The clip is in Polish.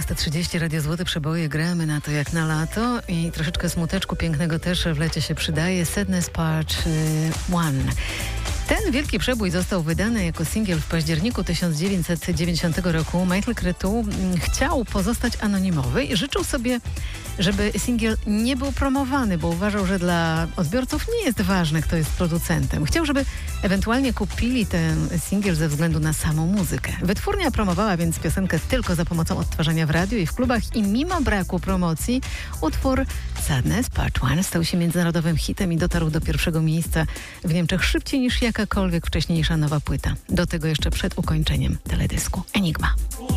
19:30 Radio Złote Przeboje. Gramy na to jak na lato i troszeczkę smuteczku pięknego też w lecie się przydaje. Sadness Part 1. Ten wielki przebój został wydany jako singiel w październiku 1990 roku. Michael Cretu chciał pozostać anonimowy i życzył sobie, żeby singiel nie był promowany, bo uważał, że dla odbiorców nie jest ważne, kto jest producentem. Chciał, żeby ewentualnie kupili ten singiel ze względu na samą muzykę. Wytwórnia promowała więc piosenkę tylko za pomocą odtwarzania w radiu i w klubach i mimo braku promocji utwór Sadness Part 1 stał się międzynarodowym hitem i dotarł do pierwszego miejsca w Niemczech szybciej niż jakakolwiek wcześniejsza nowa płyta. Do tego jeszcze przed ukończeniem teledysku Enigma.